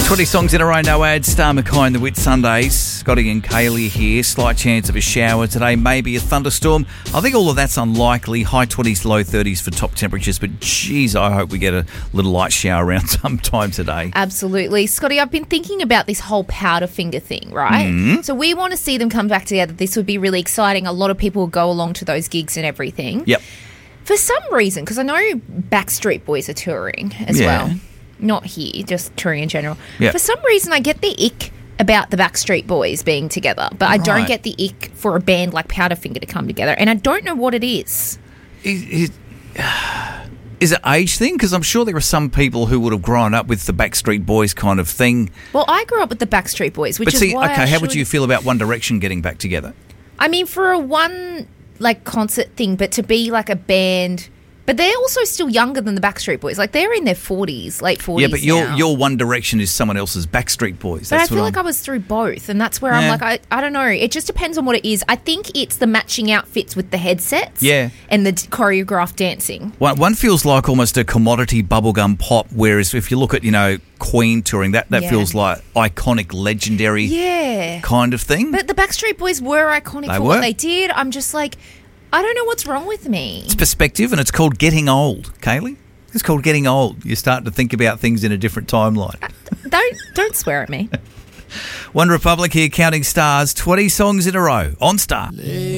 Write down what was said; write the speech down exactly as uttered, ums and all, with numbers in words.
twenty songs in a row, no ads. Star McKay and the Whit Sundays. Scotty and Kaylee here. Slight chance of a shower today, maybe a thunderstorm. I think all of that's unlikely. High twenties, low thirties for top temperatures. But geez, I hope we get a little light shower around sometime today. Absolutely. Scotty, I've been thinking about this whole Powderfinger thing, right? Mm-hmm. So we want to see them come back together. This would be really exciting. A lot of people will go along to those gigs and everything. Yep. For some reason, because I know Backstreet Boys are touring as Yeah. well. Not here, just touring in general. Yep. For some reason, I get the ick about the Backstreet Boys being together, but I don't Right. get the ick for a band like Powderfinger to come together, and I don't know what it is. Is, is, is it age thing? Because I'm sure there are some people who would have grown up with the Backstreet Boys kind of thing. Well, I grew up with the Backstreet Boys, which But is see, why okay, I how should... would you feel about One Direction getting back together? I mean, for a one like concert thing, but to be like a band, but they're also still younger than the Backstreet Boys. Like they're in their forties, late forties. Yeah, but your now. your One Direction is someone else's Backstreet Boys. But That's I feel what like I'm- I was through both, and that's where I'm Yeah. like, I, I don't know. It just depends on what it is. I think it's the matching outfits with the headsets, Yeah. and the d- choreographed dancing. One, one feels like almost a commodity bubblegum pop, whereas if you look at, you know, Queen touring, that, that Yeah. feels like iconic, legendary Yeah, kind of thing. but the Backstreet Boys were iconic They for were. what they did. I'm just like, I don't know what's wrong with me. It's perspective, and it's called getting old, Kaylee. It's called getting old. You start to think about things in a different timeline. Don't don't swear at me. One Republic here, counting stars, twenty songs in a row on Star.